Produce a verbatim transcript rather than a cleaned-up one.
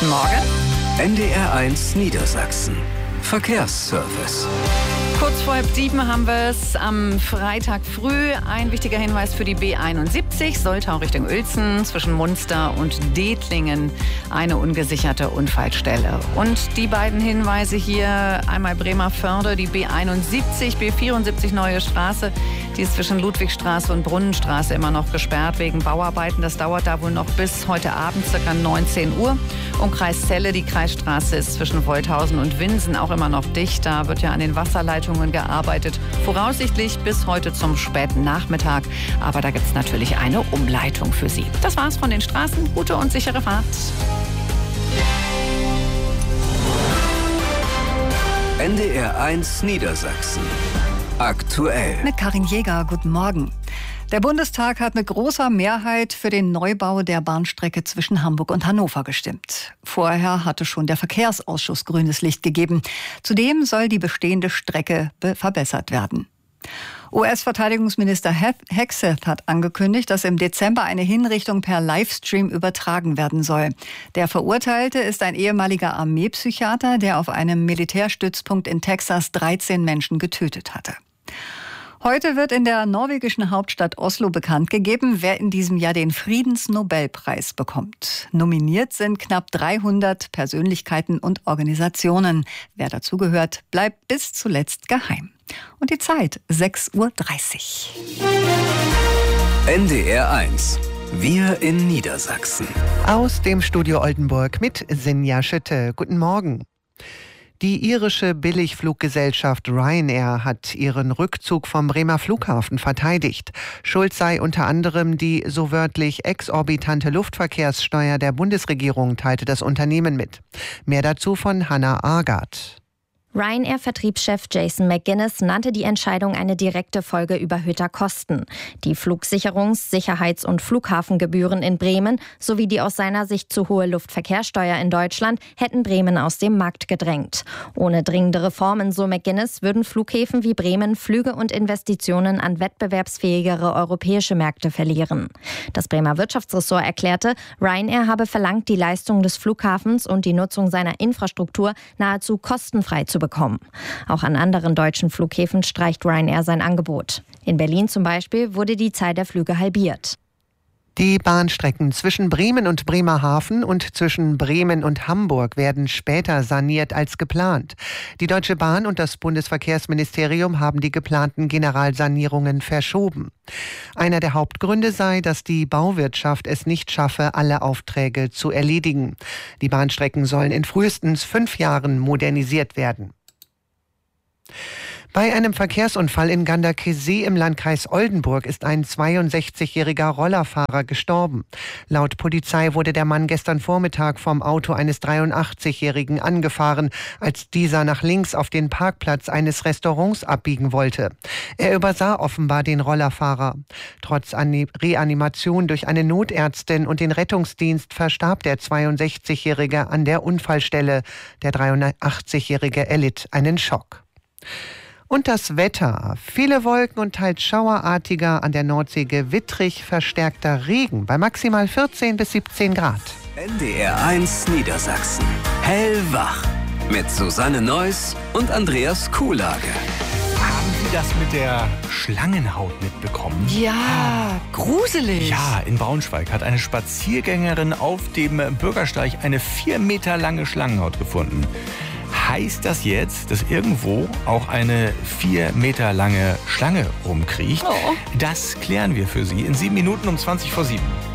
Guten Morgen. N D R eins Niedersachsen. Verkehrsservice. Kurz vor halb sieben haben wir es am Freitag früh. Ein wichtiger Hinweis für die B einundsiebzig, Soltau Richtung Uelzen, zwischen Munster und Dethlingen eine ungesicherte Unfallstelle. Und die beiden Hinweise hier, einmal Bremerförde, die B einundsiebzig, B vierundsiebzig Neue Straße, die ist zwischen Ludwigstraße und Brunnenstraße immer noch gesperrt wegen Bauarbeiten. Das dauert da wohl noch bis heute Abend, ca. neunzehn Uhr. Umkreis Celle, die Kreisstraße ist zwischen Wolthausen und Winsen auch immer noch dicht. Da wird ja an den Wasserleitungen gearbeitet. Voraussichtlich bis heute zum späten Nachmittag. Aber da gibt es natürlich eine Umleitung für Sie. Das war's von den Straßen. Gute und sichere Fahrt. N D R eins Niedersachsen. Aktuell. Mit Karin Jäger, guten Morgen. Der Bundestag hat mit großer Mehrheit für den Neubau der Bahnstrecke zwischen Hamburg und Hannover gestimmt. Vorher hatte schon der Verkehrsausschuss grünes Licht gegeben. Zudem soll die bestehende Strecke verbessert werden. U S-Verteidigungsminister Hegseth hat angekündigt, dass im Dezember eine Hinrichtung per Livestream übertragen werden soll. Der Verurteilte ist ein ehemaliger Armeepsychiater, der auf einem Militärstützpunkt in Texas dreizehn Menschen getötet hatte. Heute wird in der norwegischen Hauptstadt Oslo bekannt gegeben, wer in diesem Jahr den Friedensnobelpreis bekommt. Nominiert sind knapp dreihundert Persönlichkeiten und Organisationen. Wer dazugehört, bleibt bis zuletzt geheim. Und die Zeit, sechs Uhr dreißig. N D R eins. Wir in Niedersachsen. Aus dem Studio Oldenburg mit Sinja Schütte. Guten Morgen. Die irische Billigfluggesellschaft Ryanair hat ihren Rückzug vom Bremer Flughafen verteidigt. Schuld sei unter anderem die so wörtlich exorbitante Luftverkehrssteuer der Bundesregierung, teilte das Unternehmen mit. Mehr dazu von Hannah Argard. Ryanair-Vertriebschef Jason McGuinness nannte die Entscheidung eine direkte Folge überhöhter Kosten. Die Flugsicherungs-, Sicherheits- und Flughafengebühren in Bremen sowie die aus seiner Sicht zu hohe Luftverkehrssteuer in Deutschland hätten Bremen aus dem Markt gedrängt. Ohne dringende Reformen, so McGuinness, würden Flughäfen wie Bremen Flüge und Investitionen an wettbewerbsfähigere europäische Märkte verlieren. Das Bremer Wirtschaftsressort erklärte, Ryanair habe verlangt, die Leistung des Flughafens und die Nutzung seiner Infrastruktur nahezu kostenfrei zu bekommen. Auch an anderen deutschen Flughäfen streicht Ryanair sein Angebot. In Berlin zum Beispiel wurde die Zahl der Flüge halbiert. Die Bahnstrecken zwischen Bremen und Bremerhaven und zwischen Bremen und Hamburg werden später saniert als geplant. Die Deutsche Bahn und das Bundesverkehrsministerium haben die geplanten Generalsanierungen verschoben. Einer der Hauptgründe sei, dass die Bauwirtschaft es nicht schaffe, alle Aufträge zu erledigen. Die Bahnstrecken sollen in frühestens fünf Jahren modernisiert werden. Bei einem Verkehrsunfall in Ganderkesee im Landkreis Oldenburg ist ein zweiundsechzigjähriger Rollerfahrer gestorben. Laut Polizei wurde der Mann gestern Vormittag vom Auto eines dreiundachtzigjährigen angefahren, als dieser nach links auf den Parkplatz eines Restaurants abbiegen wollte. Er übersah offenbar den Rollerfahrer. Trotz Reanimation durch eine Notärztin und den Rettungsdienst verstarb der zweiundsechzigjährige an der Unfallstelle. Der dreiundachtzigjährige erlitt einen Schock. Und das Wetter. Viele Wolken und teils schauerartiger, an der Nordsee gewittrig verstärkter Regen bei maximal vierzehn bis siebzehn Grad. N D R eins Niedersachsen. Hellwach. Mit Susanne Neuss und Andreas Kuhlage. Haben Sie das mit der Schlangenhaut mitbekommen? Ja, gruselig. Ja, in Braunschweig hat eine Spaziergängerin auf dem Bürgersteig eine vier Meter lange Schlangenhaut gefunden. Heißt das jetzt, dass irgendwo auch eine vier Meter lange Schlange rumkriecht? Oh. Das klären wir für Sie in sieben Minuten um zwanzig vor sieben.